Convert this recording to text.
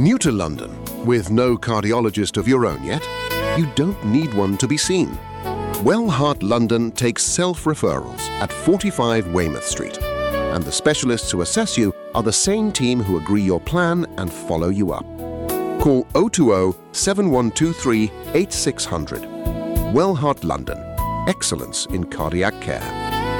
New to London, with no cardiologist of your own yet? You don't need one to be seen. Well Heart London takes self-referrals at 45 Weymouth Street, and the specialists who assess you are the same team who agree your plan and follow you up. Call 020 7123 8600. Well Heart London, excellence in cardiac care.